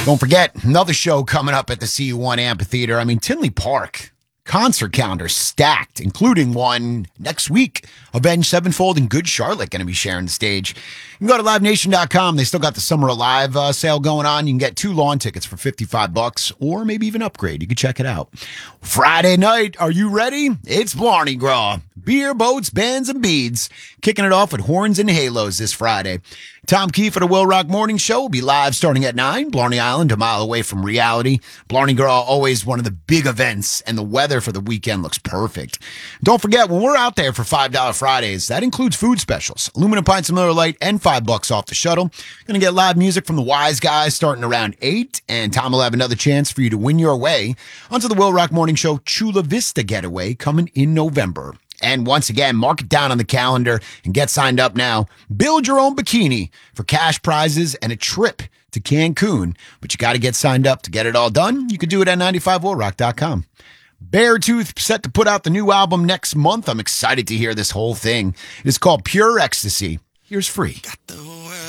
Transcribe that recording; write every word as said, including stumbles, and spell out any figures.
Don't forget, another show coming up at the C U one Amphitheater. I mean, Tinley Park. Concert calendar stacked, including one next week. Avenged Sevenfold and Good Charlotte going to be sharing the stage. You can go to live nation dot com. They still got the Summer Alive uh, sale going on. You can get two lawn tickets for fifty-five bucks, or maybe even upgrade. You can check it out. Friday night, are you ready? It's Blarney Gras. Beer, boats, bands, and beads. Kicking it off with Horns and Halos this Friday. Tom Keefe at the Will Rock Morning Show will be live starting at nine. Blarney Island, a mile away from reality. Blarney Gras, always one of the big events, and the weather for the weekend looks perfect. Don't forget, when we're out there for five dollar Fridays, that includes food specials. Aluminum pints of Miller Lite and five bucks off the shuttle. Going to get live music from the Wise Guys starting around eight, and Tom will have another chance for you to win your way onto the Will Rock Morning Show Chula Vista Getaway coming in November. And once again, mark it down on the calendar and get signed up now. Build your own bikini for cash prizes and a trip to Cancun. But you got to get signed up to get it all done. You can do it at ninety-five will rock dot com. Beartooth set to put out the new album next month. I'm excited to hear this whole thing. It is called Pure Ecstasy. Here's Free. Got the